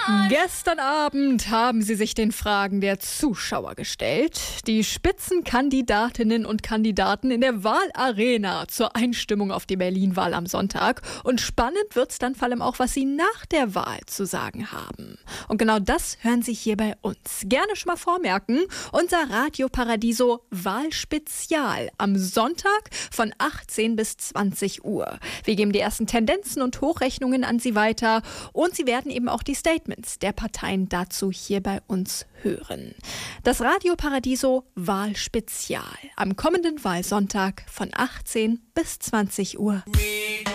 Gestern Abend haben sie sich den Fragen der Zuschauer gestellt. Die Spitzenkandidatinnen und Kandidaten in der Wahlarena zur Einstimmung auf die Berlin-Wahl am Sonntag. Und spannend wird's dann vor allem auch, was sie nach der Wahl zu sagen haben. Und genau das hören Sie hier bei uns. Gerne schon mal vormerken, unser Radio Paradiso Wahlspezial am Sonntag von 18 bis 20 Uhr. Wir geben die ersten Tendenzen und Hochrechnungen an Sie weiter und Sie werden eben auch die Statements der Parteien dazu hier bei uns hören. Das Radio Paradiso Wahlspezial am kommenden Wahlsonntag von 18 bis 20 Uhr.